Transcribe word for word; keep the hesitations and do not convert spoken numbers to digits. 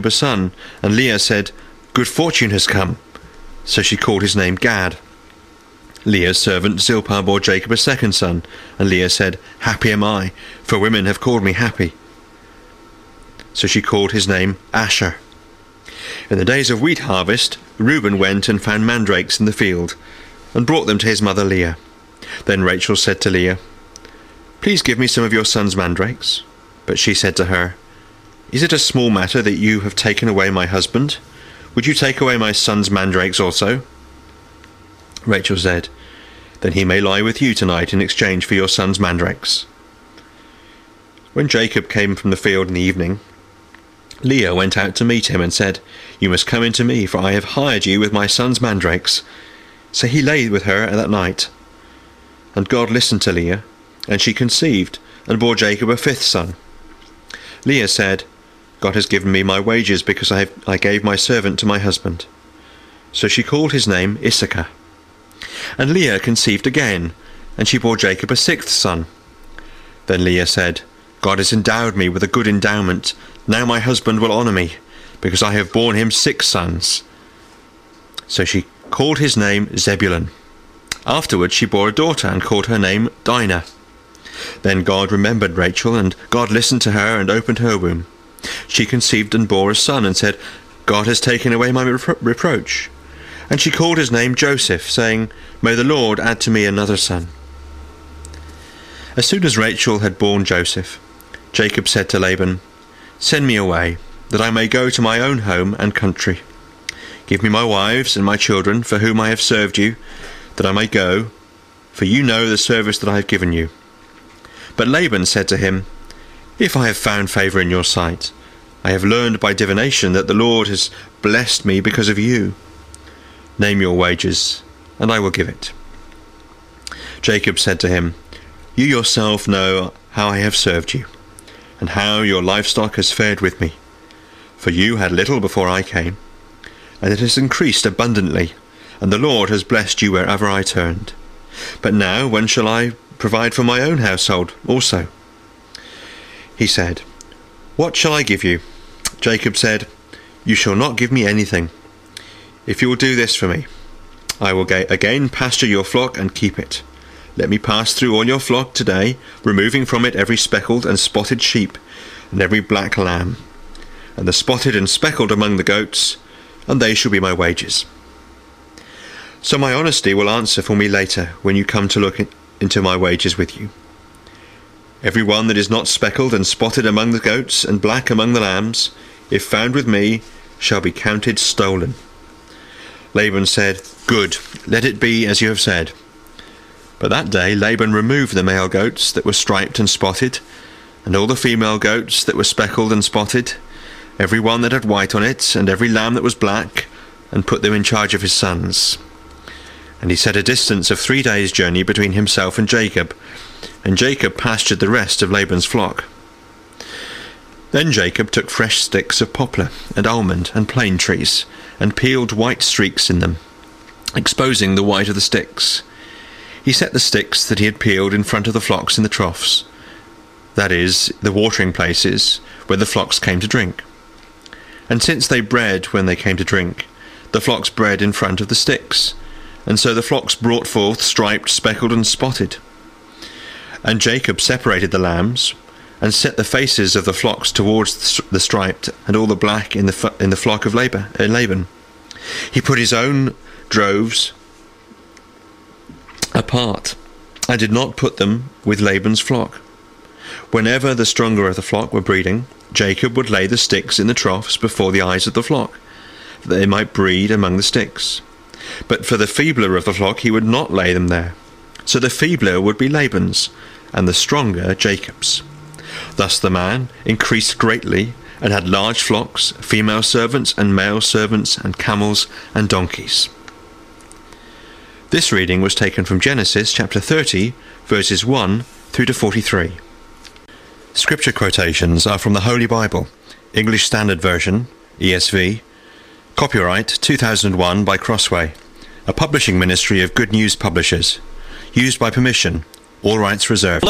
a son, and Leah said, "Good fortune has come." So she called his name Gad. Leah's servant Zilpah bore Jacob a second son, and Leah said, "Happy am I, for women have called me happy." So she called his name Asher. In the days of wheat harvest, Reuben went and found mandrakes in the field, and brought them to his mother Leah. Then Rachel said to Leah, "Please give me some of your son's mandrakes." But she said to her, "Is it a small matter that you have taken away my husband? Would you take away my son's mandrakes also?" Rachel said, "Then he may lie with you tonight in exchange for your son's mandrakes." When Jacob came from the field in the evening, Leah went out to meet him and said, "You must come in to me, for I have hired you with my son's mandrakes." So he lay with her that night. And God listened to Leah, and she conceived, and bore Jacob a fifth son. Leah said, "God has given me my wages, because I, have, I gave my servant to my husband." So she called his name Issachar. And Leah conceived again, and she bore Jacob a sixth son. Then Leah said, "God has endowed me with a good endowment. Now my husband will honour me, because I have borne him six sons." So she called his name Zebulun. Afterwards she bore a daughter, and called her name Dinah. Then God remembered Rachel, and God listened to her and opened her womb. She conceived and bore a son, and said, "God has taken away my repro- reproach." And she called his name Joseph, saying, "May the Lord add to me another son." As soon as Rachel had borne Joseph, Jacob said to Laban, "Send me away, that I may go to my own home and country. Give me my wives and my children, for whom I have served you, that I may go, for you know the service that I have given you." But Laban said to him, "If I have found favour in your sight, I have learned by divination that the Lord has blessed me because of you. Name your wages, and I will give it." Jacob said to him, "You yourself know how I have served you, and how your livestock has fared with me. For you had little before I came, and it has increased abundantly, and the Lord has blessed you wherever I turned. But now when shall I provide for my own household also?" He said, "What shall I give you?" Jacob said, "You shall not give me anything. If you will do this for me, I will again pasture your flock and keep it. Let me pass through all your flock today, removing from it every speckled and spotted sheep, and every black lamb, and the spotted and speckled among the goats, and they shall be my wages. So my honesty will answer for me later, when you come to look into my wages with you. Every one that is not speckled and spotted among the goats, and black among the lambs, if found with me, shall be counted stolen." Laban said, "Good, let it be as you have said." But that day Laban removed the male goats that were striped and spotted, and all the female goats that were speckled and spotted, every one that had white on it, and every lamb that was black, and put them in charge of his sons. And he set a distance of three days' journey between himself and Jacob, and Jacob pastured the rest of Laban's flock. Then Jacob took fresh sticks of poplar and almond and plane trees, and peeled white streaks in them, exposing the white of the sticks. He set the sticks that he had peeled in front of the flocks in the troughs, that is, the watering places where the flocks came to drink. And since they bred when they came to drink, the flocks bred in front of the sticks, and so the flocks brought forth striped, speckled, and spotted. And Jacob separated the lambs, and set the faces of the flocks towards the striped and all the black in the in the flock of Laban. He put his own droves apart, and did not put them with Laban's flock. Whenever the stronger of the flock were breeding, Jacob would lay the sticks in the troughs before the eyes of the flock, that they might breed among the sticks. But for the feebler of the flock he would not lay them there. So the feebler would be Laban's, and the stronger Jacob's. Thus the man increased greatly, and had large flocks, female servants and male servants, and camels and donkeys. This reading was taken from Genesis chapter thirty, verses one through to forty-three. Scripture quotations are from the Holy Bible, English Standard Version, E S V, copyright two thousand one by Crossway, a publishing ministry of Good News Publishers, used by permission, all rights reserved.